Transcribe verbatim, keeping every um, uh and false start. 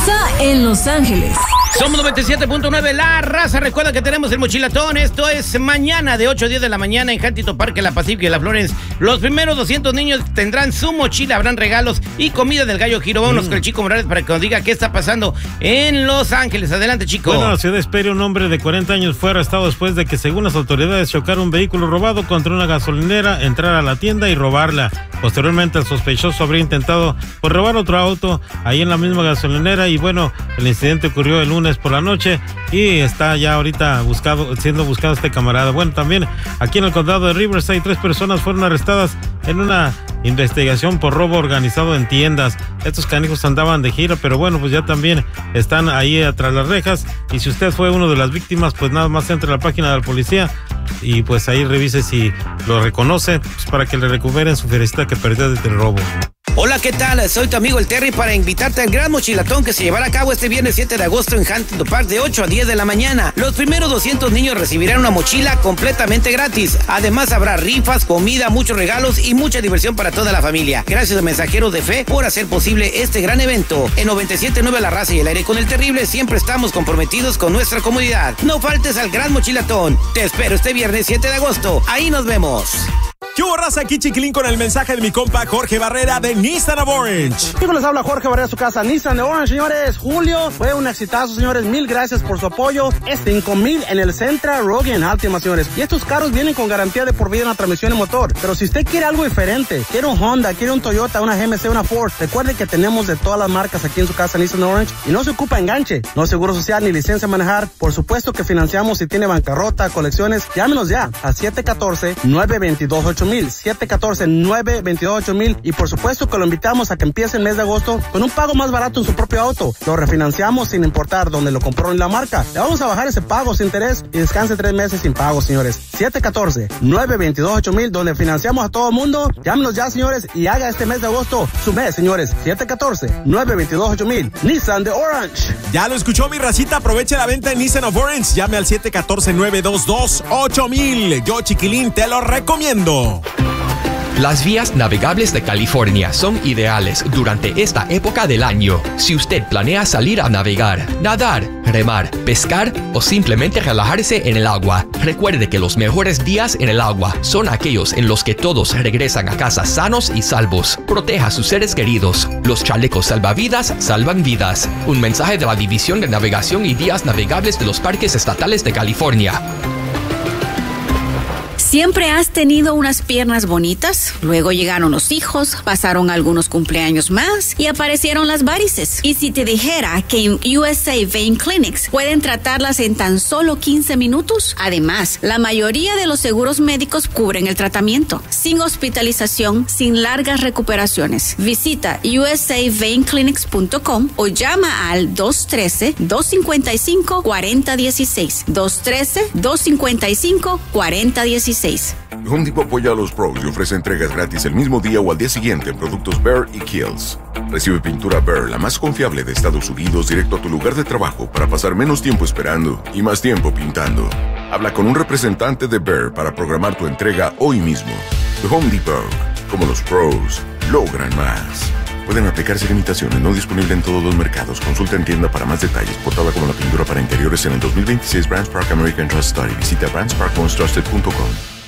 Raza en Los Ángeles. Somos noventa y siete punto nueve La Raza. Recuerda que tenemos el mochilatón. Esto es mañana de ocho a diez de la mañana en Huntington Park, en la Pacific y la Florence. Los primeros doscientos niños tendrán su mochila, habrán regalos y comida del Gallo Giro. Vámonos mm. con el Chico Morales para que nos diga qué está pasando en Los Ángeles. Adelante, Chico. Bueno, la ciudad de Hesperia, un hombre de cuarenta años fue arrestado después de que, según las autoridades, chocara un vehículo robado contra una gasolinera, entrar a la tienda y robarla. Posteriormente, el sospechoso habría intentado pues, robar otro auto ahí en la misma gasolinera y bueno, el incidente ocurrió el lunes por la noche y está ya ahorita buscado, siendo buscado este camarada. Bueno, también aquí en el condado de Riverside, tres personas fueron arrestadas en una investigación por robo organizado en tiendas. Estos canijos andaban de gira, pero bueno, pues ya también están ahí atrás las rejas. Y si usted fue uno de las víctimas, pues nada más entre a la página de la policía y pues ahí revise si lo reconoce, pues para que le recuperen su felicidad que perdió desde el robo. Hola, ¿qué tal? Soy tu amigo el Terry para invitarte al gran mochilatón que se llevará a cabo este viernes siete de agosto en Huntington Park de ocho a diez de la mañana. Los primeros doscientos niños recibirán una mochila completamente gratis. Además habrá rifas, comida, muchos regalos y mucha diversión para toda la familia. Gracias a Mensajeros de Fe por hacer posible este gran evento. En noventa y siete punto nueve La Raza y el Aire con el Terrible siempre estamos comprometidos con nuestra comunidad. No faltes al gran mochilatón. Te espero este viernes siete de agosto. Ahí nos vemos. ¿Qué hubo, raza? Aquí Chiquilín con el mensaje de mi compa Jorge Barrera de Nissan of Orange. Chicos, les habla Jorge Barrera de su casa Nissan of Orange, señores. Julio fue un exitazo, señores. Mil gracias por su apoyo. Es cinco mil en el Sentra, Rogue y en Altima, señores. Y estos carros vienen con garantía de por vida en la transmisión y motor. Pero si usted quiere algo diferente, quiere un Honda, quiere un Toyota, una G M C, una Ford, recuerde que tenemos de todas las marcas aquí en su casa Nissan of Orange. Y no se ocupa enganche, no seguro social ni licencia a manejar. Por supuesto que financiamos si tiene bancarrota, colecciones. Llámenos ya a siete uno cuatro, nueve dos dos, ocho mil. siete uno cuatro, nueve dos dos, ocho mil. Y por supuesto que lo invitamos a que empiece el mes de agosto con un pago más barato en su propio auto. Lo refinanciamos sin importar dónde lo compró ni la marca. Le vamos a bajar ese pago sin interés y descanse tres meses sin pago, señores. siete uno cuatro, nueve dos dos, ocho mil, donde financiamos a todo el mundo. Llámenos ya, señores, y haga este mes de agosto su mes, señores. siete uno cuatro, nueve dos dos, ocho mil. Nissan de Orange. Ya lo escuchó, mi racita. Aproveche la venta en Nissan of Orange. Llame al siete uno cuatro, nueve dos dos, ocho mil. Yo, Chiquilín, te lo recomiendo. Las vías navegables de California son ideales durante esta época del año. Si usted planea salir a navegar, nadar, remar, pescar o simplemente relajarse en el agua, recuerde que los mejores días en el agua son aquellos en los que todos regresan a casa sanos y salvos. Proteja a sus seres queridos. Los chalecos salvavidas salvan vidas. Un mensaje de la División de Navegación y Vías Navegables de los Parques Estatales de California. ¿Siempre has tenido unas piernas bonitas? Luego llegaron los hijos, pasaron algunos cumpleaños más y aparecieron las varices. Y si te dijera que en U S A Vein Clinics pueden tratarlas en tan solo quince minutos, además, la mayoría de los seguros médicos cubren el tratamiento, sin hospitalización, sin largas recuperaciones. Visita U S A Vein Clinics punto com o llama al dos uno tres, dos cinco cinco, cuatro cero uno seis, dos uno tres, dos cinco cinco, cuatro cero uno seis. Home Depot apoya a los pros y ofrece entregas gratis el mismo día o al día siguiente en productos Behr y Kiehl's. Recibe pintura Behr, la más confiable de Estados Unidos, directo a tu lugar de trabajo para pasar menos tiempo esperando y más tiempo pintando. Habla con un representante de Behr para programar tu entrega hoy mismo. The Home Depot, como los pros, logran más. Pueden aplicarse limitaciones, no disponible en todos los mercados. Consulta en tienda para más detalles. Portada como la pintura para interiores en el dos mil veintiséis Brands Park American Trust Study. Visita brands park most trusted punto com.